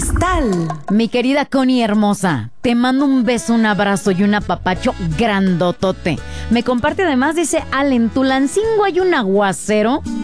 Cristal. Mi querida Connie hermosa, te mando un beso, un abrazo y un apapacho grandotote. Me comparte además, dice, Allen, Tulancingo hay un aguacero